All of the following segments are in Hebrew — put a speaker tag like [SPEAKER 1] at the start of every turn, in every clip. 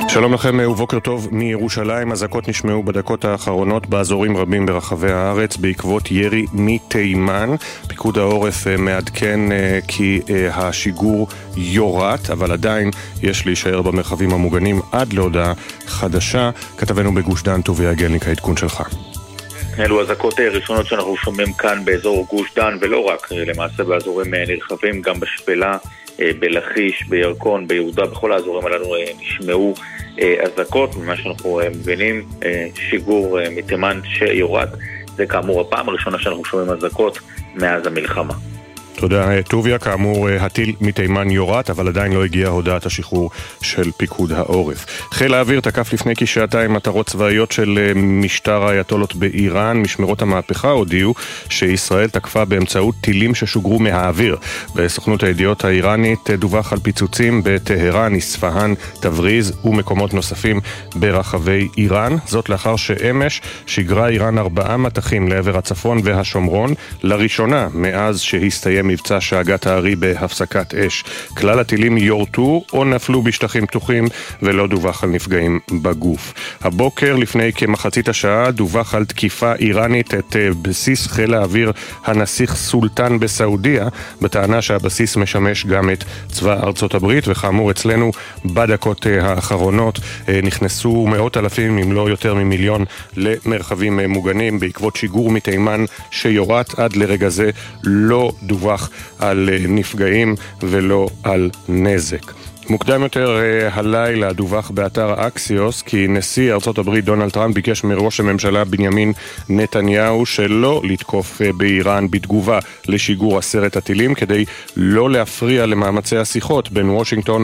[SPEAKER 1] שלום לכם ובוקר טוב מירושלים. אזעקות נשמעו בדקות האחרונות באזורים רבים ברחבי הארץ בעקבות ירי מתימן. פיקוד העורף מעדכן כי השיגור יורת, אבל עדיין יש להישאר במרחבים המוגנים עד להודעה חדשה. כתבנו בגוש דן טוביה גלניק, העדכון שלך.
[SPEAKER 2] אלו אזעקות ראשונות שאנחנו שומעים כאן באזור גוש דן, ולא רק, למעשה באזורים נרחבים, גם בשפלה, בלחיש, בירקון, ביהודה, בכל האזורים הללו נשמעו אזעקות. ממה שאנחנו מבינים, שיגור מתימן שיורד. זה כאמור הפעם הראשונה שאנחנו שומעים אזעקות מאז המלחמה.
[SPEAKER 1] תודה טוביה. כאמור, הטיל מתימן יורת, אבל עדיין לא הגיעה הודעת השחרור של פיקוד העורף. חיל האוויר תקף לפני כשעתיים מטרות צבאיות של משטר האייתולות באיראן. משמרות המהפכה הודיעו שישראל תקפה באמצעות טילים ששוגרו מהאוויר. בסוכנות הידיעות האיראנית דווח על פיצוצים בטהרן, איספהאן, תבריז ומקומות נוספים ברחבי איראן. זאת לאחר שאמש שיגרה איראן 4 מטחים לעבר הצפון והשומרון, לראשונה מאז שהסתיים מבצע שאגת הארי בהפסקת אש. כלל הטילים יורטו או נפלו בשטחים פתוחים ולא דווח על נפגעים בגוף. הבוקר לפני כמחצית השעה דווח על תקיפה איראנית את בסיס חיל האוויר הנסיך סולטן בסעודיה, בטענה שהבסיס משמש גם את צבא ארצות הברית. וכאמור אצלנו בדקות האחרונות נכנסו מאות אלפים אם לא יותר ממיליון למרחבים מוגנים בעקבות שיגור מתימן שיורת. עד לרגע זה לא דווח על נפגעים ולא על נזק. מוקדם יותר הלילה דווח באתר אקסיוס כי נשיא ארצות הברית דונלד טראמפ ביקש מראש הממשלה בנימין נתניהו שלא לתקוף באיראן בתגובה לשיגור 10 הטילים, כדי לא להפריע למאמצי השיחות בין וושינגטון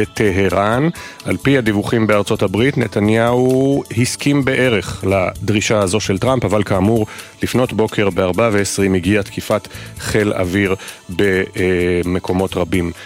[SPEAKER 1] לטהרן. על פי הדיווחים בארצות הברית, נתניהו הסכים בערך לדרישה הזו של טראמפ, אבל כאמור לפנות בוקר ב-4:20 הגיעה תקיפת חיל אוויר במקומות רבים